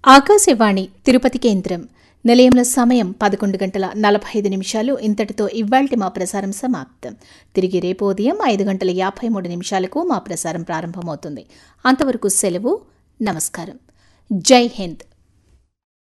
ఆకాశవాణి తిరుపతి కేంద్రం. నిలయంలో సమయం 11:45. ఇంతటితో ఇవ్వాల్టి మా ప్రసారం సమాప్తం. తిరిగి రేపు ఉదయం 5:53 మా ప్రసారం ప్రారంభమవుతుంది. అంతవరకు సెలవు. నమస్కారం. జై హింద్.